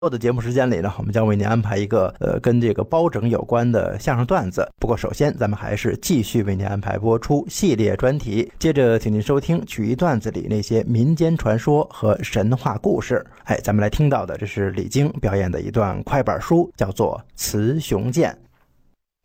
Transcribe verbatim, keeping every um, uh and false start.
后的节目时间里呢，我们将为您安排一个呃跟这个包拯有关的相声段子。不过首先咱们还是继续为您安排播出系列专题，接着请您收听曲艺段子里那些民间传说和神话故事。哎，咱们来听到的这是李菁表演的一段快板书，叫做《雌雄剑》。